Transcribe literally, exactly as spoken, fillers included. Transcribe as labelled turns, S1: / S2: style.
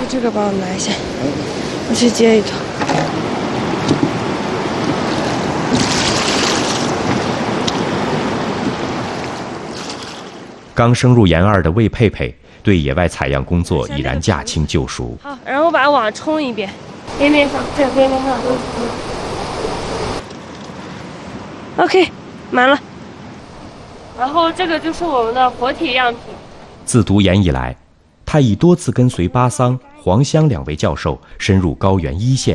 S1: 这个帮我拿一下，我去接一头。
S2: 刚升入研二的魏佩佩对野外采样工作已然驾轻就熟。
S1: 好，然后把网冲一遍，边边上，对，边边上。OK， 满了。然后这个就是我们的活体样品。
S2: 自读研以来，他已多次跟随巴桑、黄湘两位教授深入高原一线，